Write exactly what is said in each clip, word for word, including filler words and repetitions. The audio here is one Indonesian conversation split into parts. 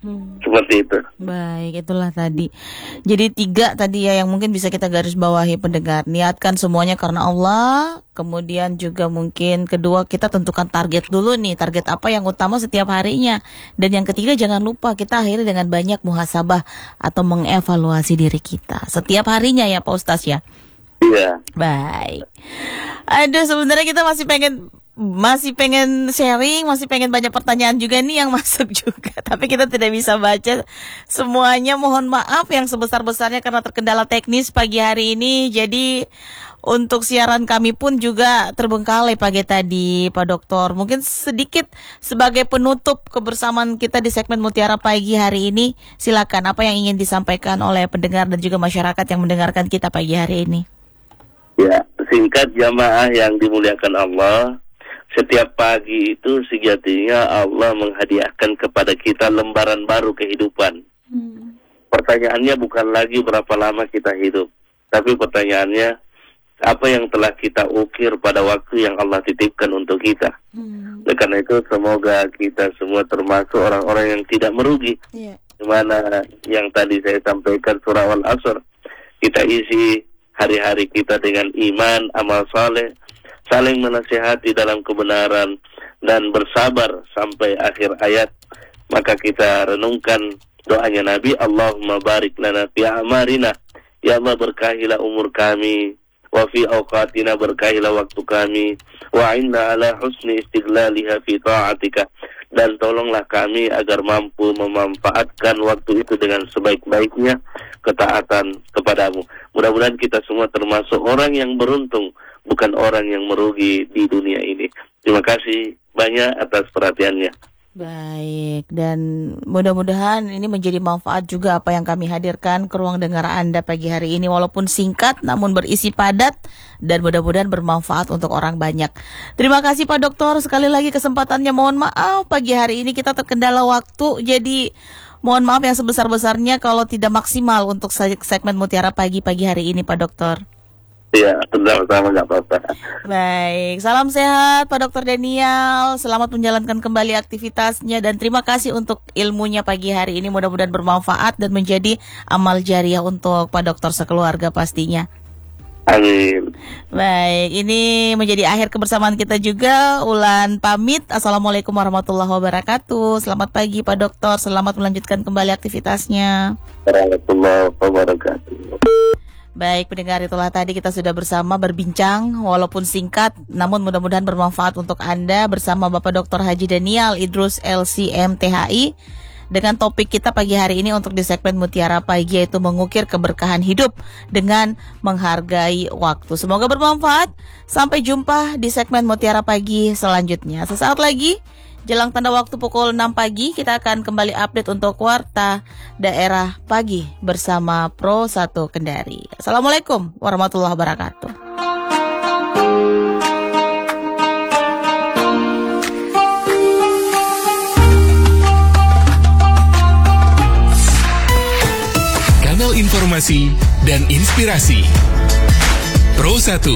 Hmm. Seperti itu. Baik, itulah tadi. Jadi tiga tadi ya yang mungkin bisa kita garis bawahi pendengar. Niatkan semuanya karena Allah. Kemudian juga mungkin kedua kita tentukan target dulu nih. Target apa yang utama setiap harinya. Dan yang ketiga jangan lupa kita akhiri dengan banyak muhasabah atau mengevaluasi diri kita. Setiap harinya ya Pak Ustaz ya. Iya. Baik. Aduh, sebenarnya kita masih pengen masih pengen sharing, masih pengen banyak pertanyaan juga nih yang masuk juga. Tapi kita tidak bisa baca semuanya. Mohon maaf yang sebesar-besarnya karena terkendala teknis pagi hari ini. Jadi untuk siaran kami pun juga terbengkalai pagi tadi, Pak Dokter. Mungkin sedikit sebagai penutup kebersamaan kita di segmen Mutiara Pagi hari ini. Silakan, apa yang ingin disampaikan oleh pendengar dan juga masyarakat yang mendengarkan kita pagi hari ini? Ya, singkat jamaah yang dimuliakan Allah. Setiap pagi itu sejatinya Allah menghadiahkan kepada kita lembaran baru kehidupan. Hmm. Pertanyaannya bukan lagi berapa lama kita hidup, tapi pertanyaannya apa yang telah kita ukir pada waktu yang Allah titipkan untuk kita. Hmm. Oleh karena itu semoga kita semua termasuk orang-orang yang tidak merugi. Yeah. Dimana yang tadi saya sampaikan surah Al-Asr, kita isi hari-hari kita dengan iman, amal saleh, saling menasihati dalam kebenaran dan bersabar sampai akhir ayat. Maka kita renungkan doanya Nabi, Allahumma barik lana fi amarina. Ya Allah, berkahilah umur kami, wa fi awqatina, berkahilah waktu kami, wa inna ala husni istiglaliha fi ta'atika, dan tolonglah kami agar mampu memanfaatkan waktu itu dengan sebaik-baiknya ketaatan kepadamu. Mudah-mudahan kita semua termasuk orang yang beruntung, bukan orang yang merugi di dunia ini. Terima kasih banyak atas perhatiannya. Baik, dan mudah-mudahan ini menjadi manfaat juga apa yang kami hadirkan ke ruang dengar Anda pagi hari ini. Walaupun singkat namun berisi padat dan mudah-mudahan bermanfaat untuk orang banyak. Terima kasih Pak Dokter, sekali lagi kesempatannya. Mohon maaf pagi hari ini kita terkendala waktu, jadi mohon maaf yang sebesar-besarnya kalau tidak maksimal untuk segmen Mutiara Pagi pagi hari ini Pak Dokter. Ya, sama-sama, nggak apa-apa. Baik, salam sehat Pak Dokter Daniel. Selamat menjalankan kembali aktivitasnya dan terima kasih untuk ilmunya pagi hari ini. Mudah-mudahan bermanfaat dan menjadi amal jariah untuk Pak Dokter sekeluarga pastinya. Amin. Baik, ini menjadi akhir kebersamaan kita juga. Ulan pamit. Assalamualaikum warahmatullahi wabarakatuh. Selamat pagi Pak Dokter. Selamat melanjutkan kembali aktivitasnya. Warahmatullahi wabarakatuh. Baik pendengar, itulah tadi kita sudah bersama berbincang walaupun singkat namun mudah-mudahan bermanfaat untuk Anda bersama Bapak Doktor Haji Daniel Idrus L C M T H I dengan topik kita pagi hari ini untuk di segmen Mutiara Pagi, yaitu mengukir keberkahan hidup dengan menghargai waktu. Semoga bermanfaat. Sampai jumpa di segmen Mutiara Pagi selanjutnya. Sesaat lagi jelang tanda waktu pukul enam pagi kita akan kembali update untuk Warta Daerah Pagi bersama Pro satu Kendari. Assalamualaikum warahmatullahi wabarakatuh. Kanal informasi dan inspirasi Pro satu.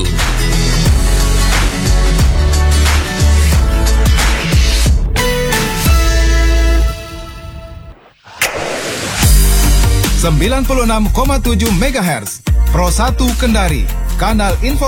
sembilan puluh enam koma tujuh megahertz Pro satu Kendari, kanal info